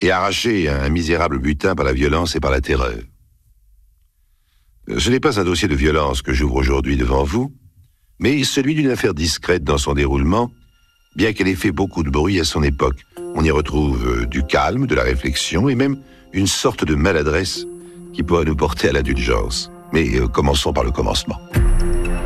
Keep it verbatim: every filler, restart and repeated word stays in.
et arraché à un misérable butin par la violence et par la terreur. Ce n'est pas un dossier de violence que j'ouvre aujourd'hui devant vous, mais celui d'une affaire discrète dans son déroulement, bien qu'elle ait fait beaucoup de bruit à son époque. On y retrouve du calme, de la réflexion et même une sorte de maladresse qui pourrait nous porter à l'indulgence. Mais euh, commençons par le commencement.